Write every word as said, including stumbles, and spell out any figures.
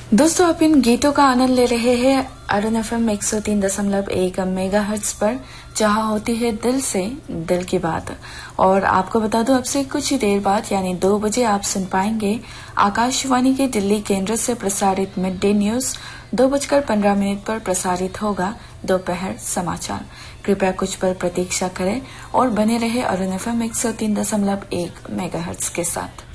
दोस्तों, आप इन गीतों का आनंद ले रहे हैं अरुण एफ एम एक सौ तीन दशमलव एक मेगा हर्ट्ज पर, जहां होती है दिल से दिल की बात। और आपको बता दूं, अब से कुछ ही देर बाद यानी दो बजे आप सुन पाएंगे आकाशवाणी के दिल्ली केंद्र से प्रसारित मिड डे न्यूज। दो बजकर पंद्रह मिनट पर प्रसारित होगा दोपहर समाचार। कृपया कुछ पल प्रतीक्षा करें और बने रहे अरुण एफ एम एक सौ तीन दशमलव एक मेगा हर्ट्ज के साथ।